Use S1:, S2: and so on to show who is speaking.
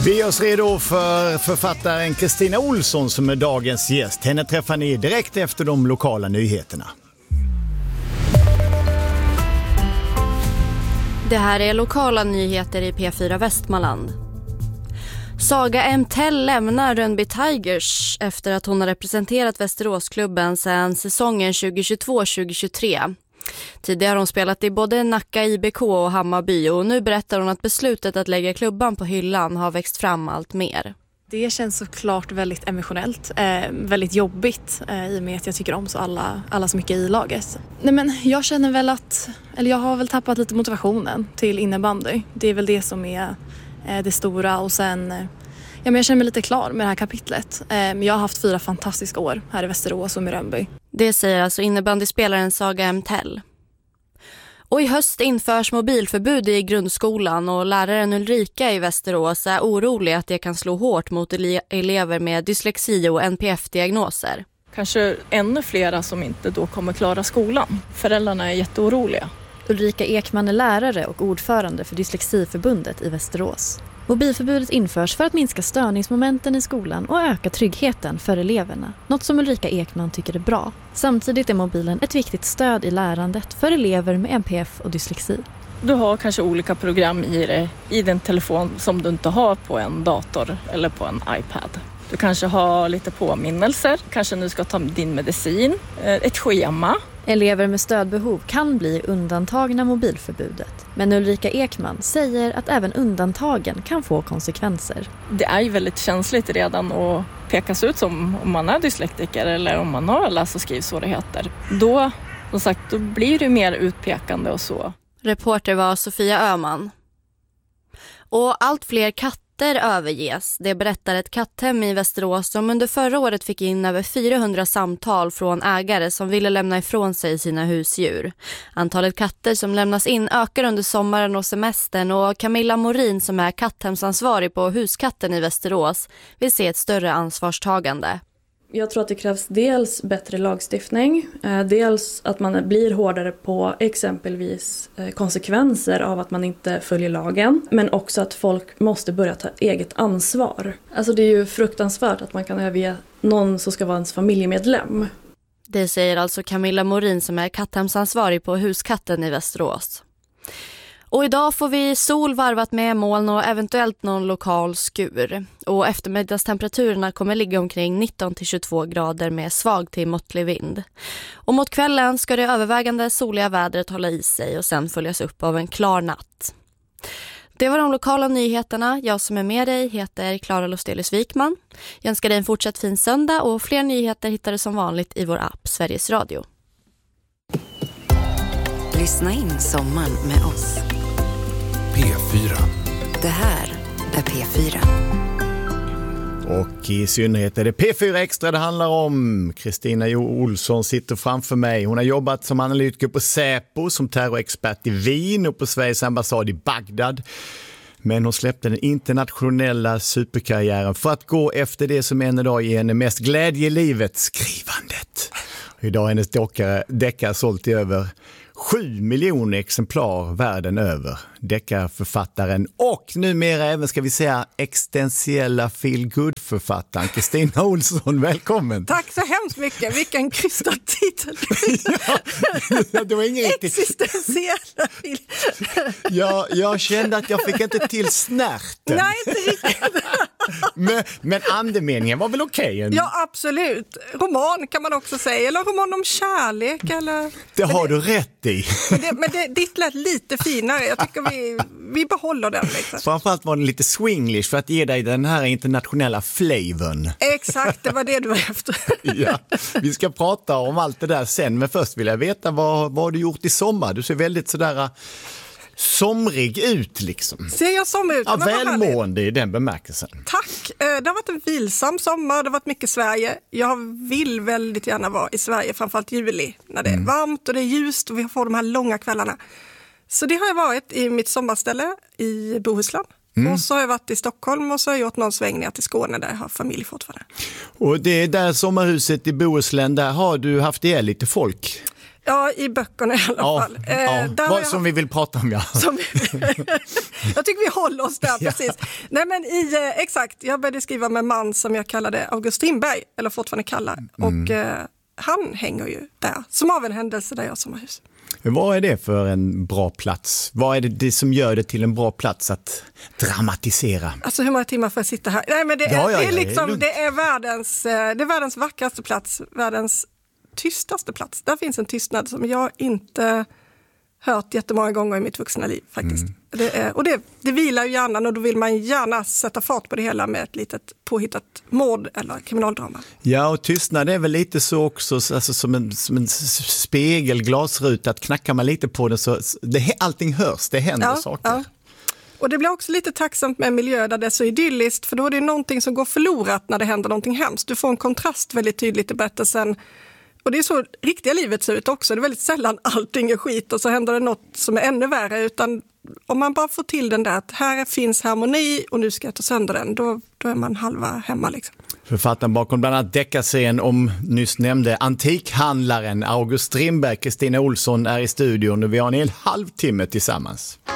S1: Vi är oss redo för författaren Kristina Olsson som är dagens gäst. Henne träffar ni direkt efter de lokala nyheterna.
S2: Det här är lokala nyheter i P4 Västmanland. Saga M. Tell lämnar Rönnby Tigers efter att hon har representerat Västeråsklubben sedan säsongen 2022-2023. Tidigare har hon spelat i både Nacka, IBK och Hammarby och nu berättar hon att beslutet att lägga klubban på hyllan har växt fram allt mer.
S3: Det känns såklart väldigt emotionellt, väldigt jobbigt i och med att jag tycker om så alla så mycket i laget. Nej, men jag känner väl jag har väl tappat lite motivationen till innebandy. Det är väl det som är det stora och sen men jag känner mig lite klar med det här kapitlet. Jag har haft 4 fantastiska år här i Västerås och med Rönnby.
S2: Det säger alltså innebandyspelaren Saga M. Tell. Och i höst införs mobilförbud i grundskolan och läraren Ulrika i Västerås är orolig att det kan slå hårt mot elever med dyslexi och NPF-diagnoser.
S4: Kanske ännu flera som inte då kommer klara skolan. Föräldrarna är jätteoroliga.
S5: Ulrika Ekman är lärare och ordförande för Dyslexiförbundet i Västerås. Mobilförbudet införs för att minska störningsmomenten i skolan och öka tryggheten för eleverna. Något som Ulrika Ekman tycker är bra. Samtidigt är mobilen ett viktigt stöd i lärandet för elever med NPF och dyslexi.
S4: Du har kanske olika program i den telefon som du inte har på en dator eller på en iPad. Du kanske har lite påminnelser, kanske nu ska ta din medicin, ett schema.
S5: Elever med stödbehov kan bli undantagna mobilförbudet. Men Ulrika Ekman säger att även undantagen kan få konsekvenser.
S4: Det är ju väldigt känsligt redan att pekas ut som om man är dyslektiker eller om man har läs- och skrivsvårigheter. Då, som sagt, då blir det mer utpekande och så.
S2: Reporter var Sofia Öhman. Och allt fler katter överges. Det berättar ett katthem i Västerås som under förra året fick in över 400 samtal från ägare som ville lämna ifrån sig sina husdjur. Antalet katter som lämnas in ökar under sommaren och semestern och Camilla Morin som är katthemsansvarig på Huskatten i Västerås vill se ett större ansvarstagande.
S6: Jag tror att det krävs dels bättre lagstiftning, dels att man blir hårdare på exempelvis konsekvenser av att man inte följer lagen, men också att folk måste börja ta eget ansvar. Alltså det är ju fruktansvärt att man kan överge någon som ska vara ens familjemedlem.
S2: Det säger alltså Camilla Morin som är katthemsansvarig på Huskatten i Västerås. Och idag får vi sol varvat med moln och eventuellt någon lokal skur. Och eftermiddagstemperaturen kommer ligga omkring 19-22 grader med svag till måttlig vind. Och mot kvällen ska det övervägande soliga vädret hålla i sig och sen följas upp av en klar natt. Det var de lokala nyheterna. Jag som är med dig heter Klara Lostelius Wikman. Jag önskar dig en fortsatt fin söndag och fler nyheter hittar du som vanligt i vår app Sveriges Radio.
S7: Lyssna in sommaren med oss.
S8: P4.
S7: Det här är P4.
S1: Och i synnerhet är det P4 Extra det handlar om. Kristina Olsson sitter framför mig. Hon har jobbat som analytiker på Säpo, som terrorexpert i Wien och på Sveriges ambassad i Bagdad. Men hon släppte den internationella superkarriären för att gå efter det som en dag ger henne mest glädje i livet, skrivandet. Och idag är hennes deckare sålt i över 7 miljoner exemplar världen över. Deckarförfattaren och numera även, ska vi säga, existentiella feel-good-författaren Kristina Olsson, välkommen.
S9: Tack så hemskt mycket, vilken krystad titel.
S1: Ja, det var ingen riktigt...
S9: Existentiella
S1: Ja, jag kände att jag fick inte till snärten.
S9: Nej, inte riktigt.
S1: Men andemeningen var väl okej?
S9: Ja, absolut. Roman kan man också säga, eller roman om kärlek. Eller...
S1: Det har du rätt i.
S9: Men ditt lät lite finare, jag tycker vi behåller den. Liksom.
S1: Framförallt var den lite swinglish för att ge dig den här internationella flavorn.
S9: Exakt, det var det du var efter.
S1: Ja, vi ska prata om allt det där sen, men först vill jag veta vad har du gjort i sommar? Du ser väldigt sådär somrig ut liksom.
S9: Ser jag som ut?
S1: Ja, välmående i den bemärkelsen.
S9: Tack, det har varit en vilsam sommar, det har varit mycket Sverige. Jag vill väldigt gärna vara i Sverige, framförallt juli, när det är varmt och det är ljust och vi får de här långa kvällarna. Så det har jag varit i mitt sommarställe i Bohuslän. Och så har jag varit i Stockholm och så har jag gjort någon sväng ner till Skåne där jag har familj fortfarande.
S1: Och det är där sommarhuset i Bohuslän, där har du haft ihjäl lite folk?
S9: Ja, i böckerna i alla fall.
S1: Som vi vill prata om, ja.
S9: Jag tycker vi håller oss där, precis. Nej, men exakt, jag började skriva med en man som jag kallade August Strindberg, eller fortfarande kallar. Och han hänger ju där, som av en händelse där jag har sommarhus.
S1: Men vad är det för en bra plats? Vad är det som gör det till en bra plats att dramatisera?
S9: Alltså hur många timmar får jag sitta här? Nej, men det är världens vackraste plats, världens tystaste plats. Där finns en tystnad som jag inte hört jättemånga gånger i mitt vuxna liv faktiskt. Det vilar ju hjärnan, och då vill man gärna sätta fart på det hela med ett litet påhittat mord eller kriminaldrama. Ja,
S1: och tystnad är väl lite så också, alltså som en spegel, glasruta, att knackar man lite på den så allting hörs, det händer saker. Ja.
S9: Och det blir också lite tacksamt med en miljö där det är så idylliskt, för då är det någonting som går förlorat när det händer någonting hemskt. Du får en kontrast väldigt tydligt i berättelsen. Och det är så riktiga livet ser ut också. Det är väldigt sällan allting är skit och så händer det något som är ännu värre. Utan om man bara får till den där att här finns harmoni och nu ska jag ta sönder den, då är man halva hemma liksom.
S1: Författaren bakom bland annat deckarserien om nyss nämnde antikhandlaren August Strindberg, Kristina Olsson, är i studion och vi har en hel halvtimme tillsammans.